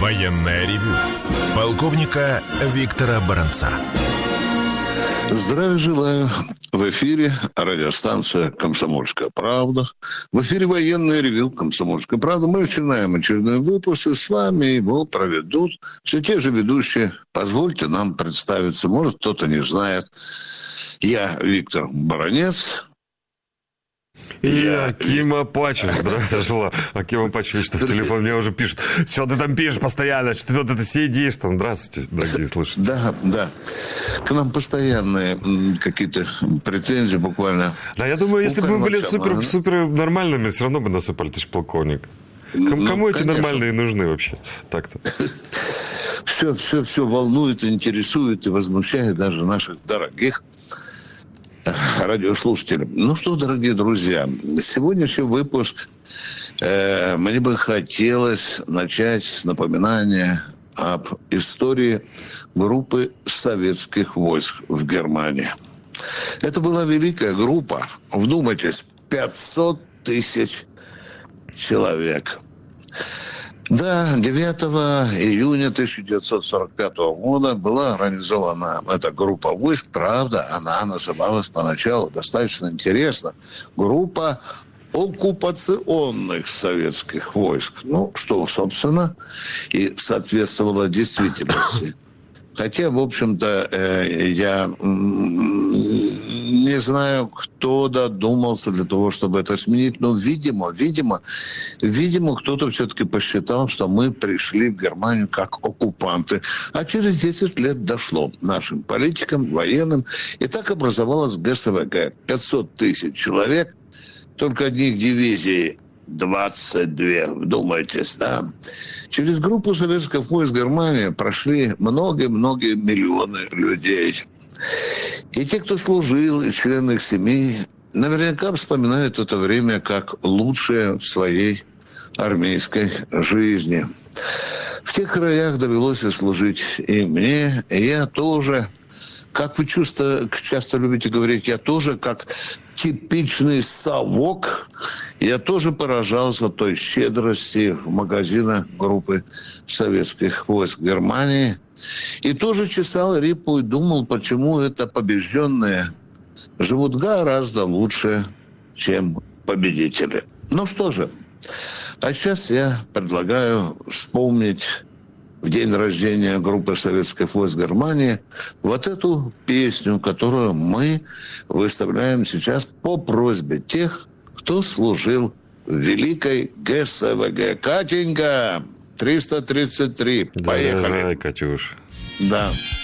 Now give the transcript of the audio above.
Военное ревю полковника Виктора Баранца. Здравия желаю. В эфире радиостанция «Комсомольская правда». В эфире военное ревю «Комсомольская правда». Мы начинаем очередной выпуск, и с вами его проведут все те же ведущие. Позвольте нам представиться. Может, кто-то не знает. Я Виктор Баранец. И Аким Апачев. Здравия желаю. Аким Апачев, что в телефон мне уже пишут. Что ты там пишешь постоянно? Что ты тут это сидишь там? Здравствуйте, дорогие слушатели. Да. К нам постоянные какие-то претензии буквально. Да, я думаю, если бы мы были супер нормальными, все равно бы насыпали, товарищ полковник. Кому эти нормальные нужны вообще? Так-то. Все волнует, интересует и возмущает даже наших дорогих радиослушателей. Ну что, дорогие друзья, сегодняшний выпуск мне бы хотелось начать с напоминания об истории группы советских войск в Германии. Это была великая группа, вдумайтесь, 500 тысяч человек. Да, 9 июня 1945 года была организована эта группа войск. Правда, она называлась поначалу достаточно интересно. Группа оккупационных советских войск. Ну, что, собственно, и соответствовало действительности. Хотя, в общем-то, я не знаю, кто додумался для того, чтобы это сменить. Но, видимо, кто-то все-таки посчитал, что мы пришли в Германию как оккупанты. А через 10 лет дошло нашим политикам, военным. И так образовалась ГСВГ. 500 тысяч человек. Только одних дивизий 22, вдумайтесь, да. Через группу советских войск Германии прошли многие миллионы людей. И те, кто служил, и члены их семей, наверняка вспоминают это время как лучшее в своей армейской жизни. В тех краях довелось и служить и мне, и я тоже. Как вы часто любите говорить, я тоже как типичный совок, я тоже поражался той щедрости в магазинах группы советских войск Германии. И тоже чесал репу и думал, почему это побежденные живут гораздо лучше, чем победители. Ну что же, а сейчас я предлагаю вспомнить в день рождения группы советских войск Германии вот эту песню, которую мы выставляем сейчас по просьбе тех, кто служил в великой ГСВГ. Катенька, 333. Поехали. Заряжай, Катюш. Да.